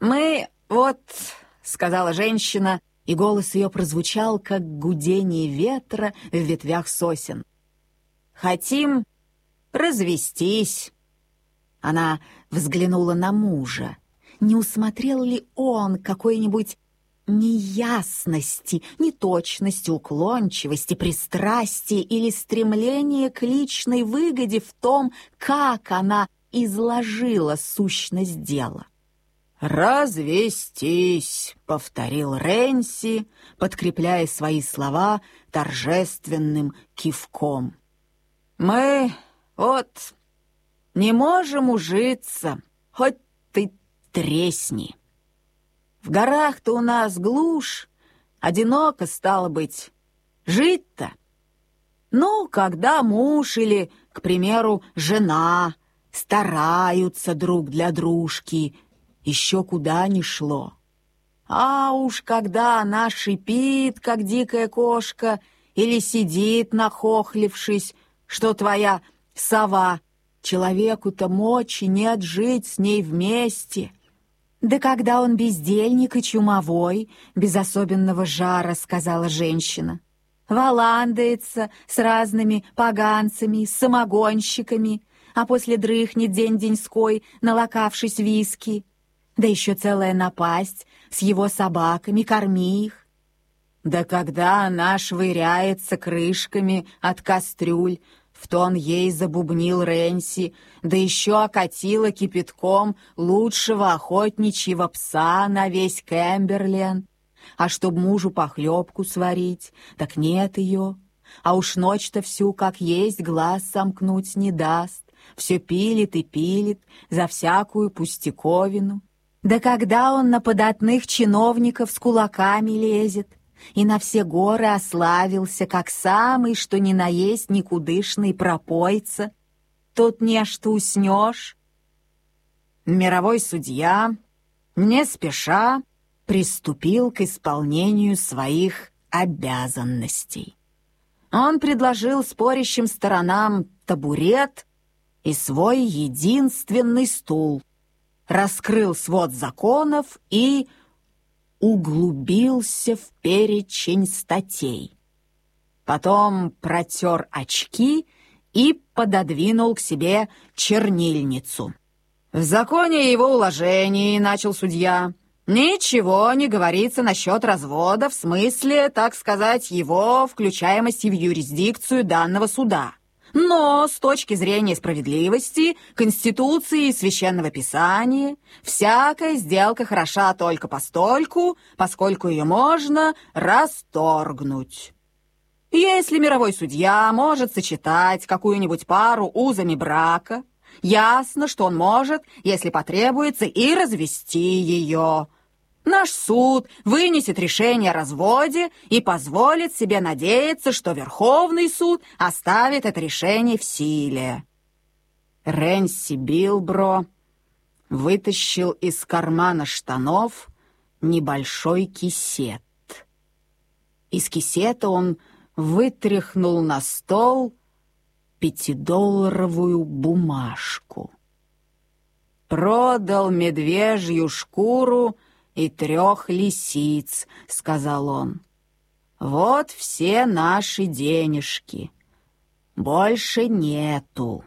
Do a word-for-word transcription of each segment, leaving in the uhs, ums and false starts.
«Мы вот», — сказала женщина, и голос ее прозвучал, как гудение ветра в ветвях сосен. «Хотим развестись». Она взглянула на мужа. Не усмотрел ли он какой-нибудь неясности, неточности, уклончивости, пристрастия или стремления к личной выгоде в том, как она изложила сущность дела? «Развестись», — повторил Рэнси, подкрепляя свои слова торжественным кивком. «Мы вот не можем ужиться, хоть ты тресни. В горах-то у нас глушь, одиноко, стало быть, жить-то. Ну, когда муж или, к примеру, жена стараются друг для дружки, еще куда ни шло. А уж когда она шипит, как дикая кошка, или сидит, нахохлившись, что твоя сова, человеку-то мочи нет жить с ней вместе». «Да когда он бездельник и чумовой, без особенного жара», — сказала женщина. «Валандается с разными поганцами, с самогонщиками, а после дрыхнет день-деньской, налокавшись виски. Да еще целая напасть с его собаками, корми их». «Да когда она швыряется крышками от кастрюль», — в тон ей забубнил Рэнси, да еще окатила кипятком лучшего охотничьего пса на весь Кэмберлен. А чтоб мужу похлебку сварить, так нет ее. А уж ночь-то всю как есть глаз сомкнуть не даст. Все пилит и пилит за всякую пустяковину. Да когда он на податных чиновников с кулаками лезет, и на все горы ославился, как самый, что ни на есть никудышный пропойца, тут не что уснешь. Мировой судья, не спеша, приступил к исполнению своих обязанностей. Он предложил спорящим сторонам табурет и свой единственный стул, раскрыл свод законов и углубился в перечень статей. Потом протер очки и пододвинул к себе чернильницу. «В законе и его уложении, — начал судья, — ничего не говорится насчет развода в смысле, так сказать, его включаемости в юрисдикцию данного суда. Но с точки зрения справедливости, Конституции и Священного Писания, всякая сделка хороша только постольку, поскольку ее можно расторгнуть. Если мировой судья может сочетать какую-нибудь пару узами брака, ясно, что он может, если потребуется, и развести ее. Наш суд вынесет решение о разводе и позволит себе надеяться, что Верховный суд оставит это решение в силе». Рэнси Билбро вытащил из кармана штанов небольшой кисет. Из кисета он вытряхнул на стол пятидолларовую бумажку. «Продал медвежью шкуру и трех лисиц», — сказал он. «Вот все наши денежки. Больше нету».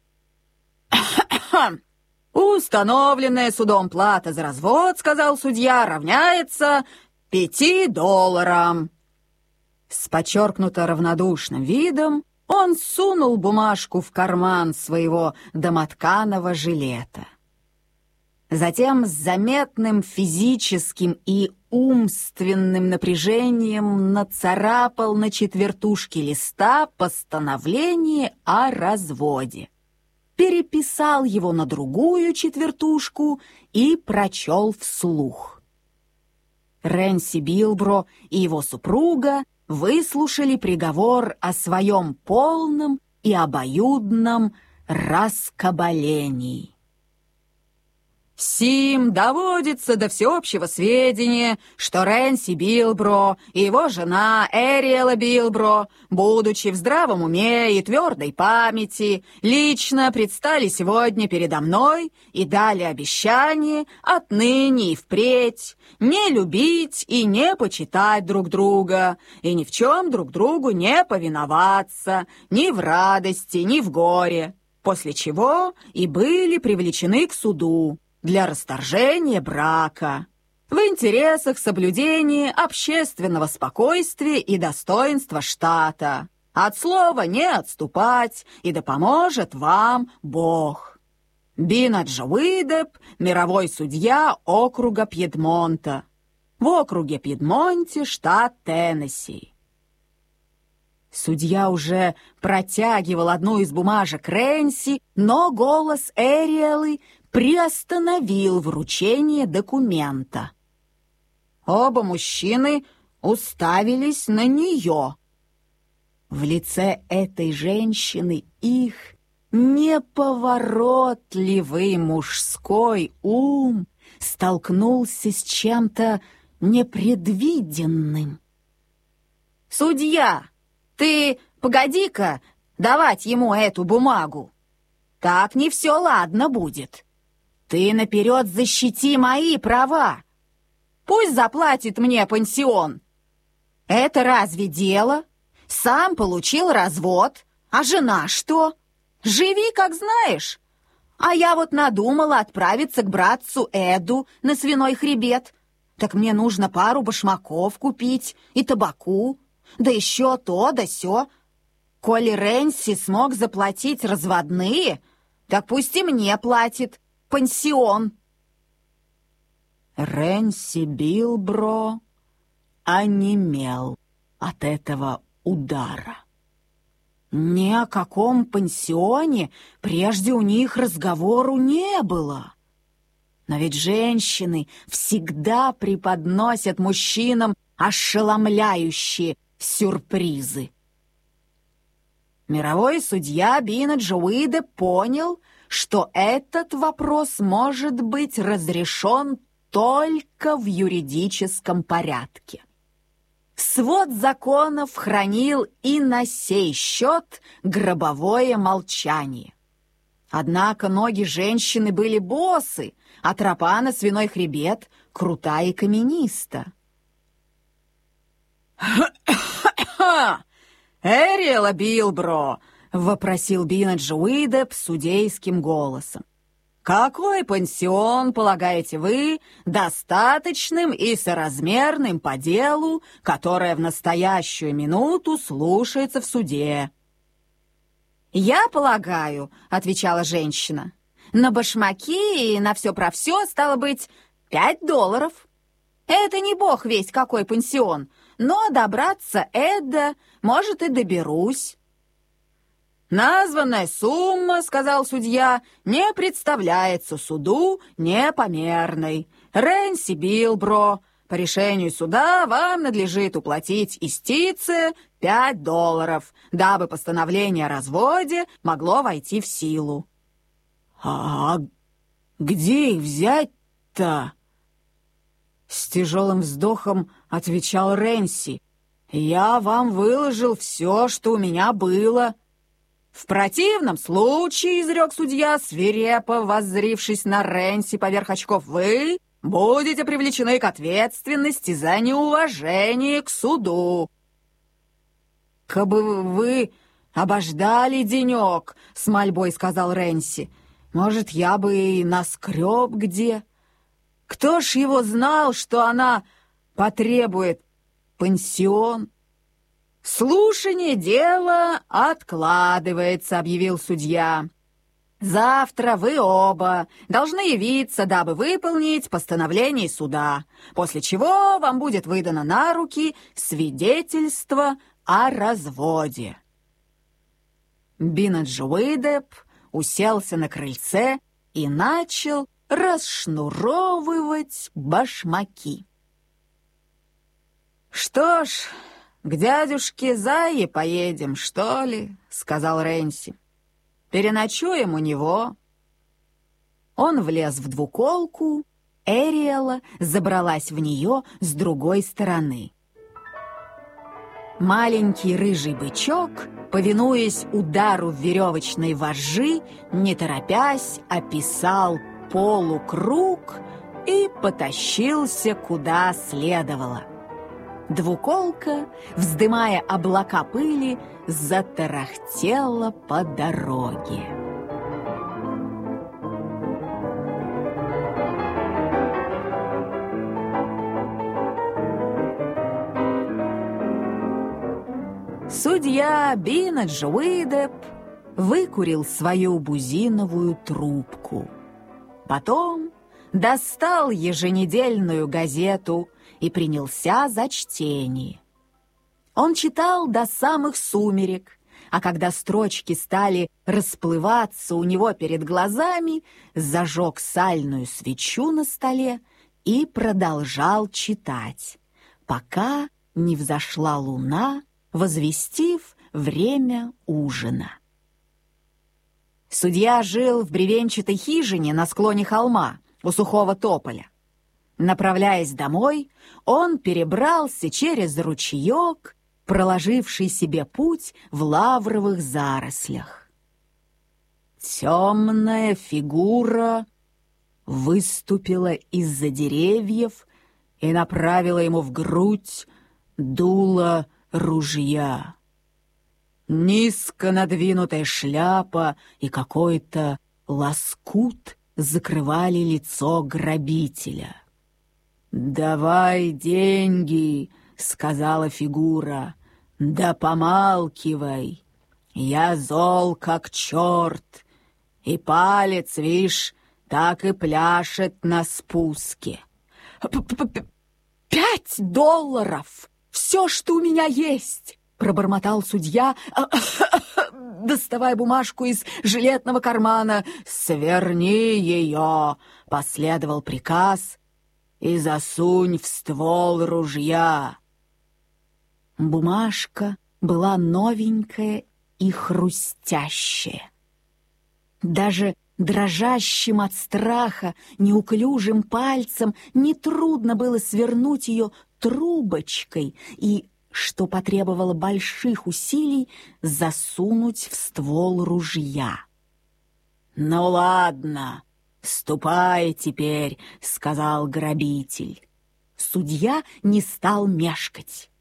«Установленная судом плата за развод, — сказал судья, — равняется пяти долларам». С подчеркнуто равнодушным видом он сунул бумажку в карман своего домотканого жилета. Затем с заметным физическим и умственным напряжением нацарапал на четвертушке листа постановление о разводе, переписал его на другую четвертушку и прочел вслух. Рэнси Билбро и его супруга выслушали приговор о своем полном и обоюдном раскабалении. Сим доводится до всеобщего сведения, что Рэнси Билбро и его жена Эриэла Билбро, будучи в здравом уме и твердой памяти, лично предстали сегодня передо мной и дали обещание отныне и впредь не любить и не почитать друг друга, и ни в чем друг другу не повиноваться, ни в радости, ни в горе, после чего и были привлечены к суду для расторжения брака в интересах соблюдения общественного спокойствия и достоинства штата. От слова не отступать, и да поможет вам Бог. Бинаджа Уидеп, мировой судья округа Пьедмонта. В округе Пьедмонте, штат Теннесси. Судья уже протягивал одну из бумажек Рэнси, но голос Эриэлы приостановил вручение документа. Оба мужчины уставились на нее. В лице этой женщины их неповоротливый мужской ум столкнулся с чем-то непредвиденным. «Судья, ты погоди-ка давать ему эту бумагу. Так не все ладно будет. Ты наперед защити мои права. Пусть заплатит мне пансион. Это разве дело? Сам получил развод, а жена что? Живи, как знаешь. А я вот надумала отправиться к братцу Эду на свиной хребет. Так мне нужно пару башмаков купить и табаку, да еще то да сё. Коли Рэнси смог заплатить разводные, так пусть и мне платит пансион». Рэнси Билбро онемел от этого удара. Ни о каком пансионе прежде у них разговору не было. Но ведь женщины всегда преподносят мужчинам ошеломляющие сюрпризы. Мировой судья Бинаджа Уидеп понял, что этот вопрос может быть разрешен только в юридическом порядке. Свод законов хранил и на сей счет гробовое молчание. Однако ноги женщины были босы, а тропа на свиной хребет крута и камениста. «Эриэла Билбро!» — вопросил Бинаджа Уидеп судейским голосом. «Какой пансион, полагаете вы, достаточным и соразмерным по делу, которое в настоящую минуту слушается в суде?» «Я полагаю, — отвечала женщина, — на башмаки и на все про все, стало быть, пять долларов. Это не бог весть какой пансион, но добраться Эда, может, и доберусь». «Названная сумма, — сказал судья, — не представляется суду непомерной. Рэнси Билбро, по решению суда вам надлежит уплатить истице пять долларов, дабы постановление о разводе могло войти в силу». «А где их взять-то?» С тяжелым вздохом отвечал Рэнси. «Я вам выложил все, что у меня было». «В противном случае, — изрек судья, свирепо воззрившись на Рэнси поверх очков, — вы будете привлечены к ответственности за неуважение к суду». «Кабы вы обождали денек, — с мольбой сказал Рэнси, — может, я бы и наскреб где. Кто ж его знал, что она потребует пансион?» «Слушание дела откладывается, — объявил судья. Завтра вы оба должны явиться, дабы выполнить постановление суда, после чего вам будет выдано на руки свидетельство о разводе». Бинаджа Уидеп уселся на крыльце и начал расшнуровывать башмаки. «Что ж, к дядюшке Зае поедем, что ли?» — сказал Рэнси. «Переночуем у него». Он влез в двуколку, Эриэла забралась в нее с другой стороны. Маленький рыжий бычок, повинуясь удару веревочной вожжи, не торопясь, описал полукруг и потащился куда следовало. Двуколка, вздымая облака пыли, затарахтела по дороге. Судья Бинедж Уидеп выкурил свою бузиновую трубку. Потом достал еженедельную газету и принялся за чтение. Он читал до самых сумерек, а когда строчки стали расплываться у него перед глазами, зажег сальную свечу на столе и продолжал читать, пока не взошла луна, возвестив время ужина. Судья жил в бревенчатой хижине на склоне холма у сухого тополя. Направляясь домой, он перебрался через ручеек, проложивший себе путь в лавровых зарослях. Темная фигура выступила из-за деревьев и направила ему в грудь дуло ружья. Низко надвинутая шляпа и какой-то лоскут закрывали лицо грабителя. «Давай деньги», — сказала фигура, — «да помалкивай, я зол как черт, и палец, вишь, так и пляшет на спуске». «Пять долларов! Все, что у меня есть!» — пробормотал судья, доставая бумажку из жилетного кармана. «Сверни ее!» — последовал приказ. «И засунь в ствол ружья». Бумажка была новенькая и хрустящая. Даже дрожащим от страха неуклюжим пальцем нетрудно было свернуть ее трубочкой и, что потребовало больших усилий, засунуть в ствол ружья. «Ну ладно, ступай теперь», — сказал грабитель. Судья не стал мешкать.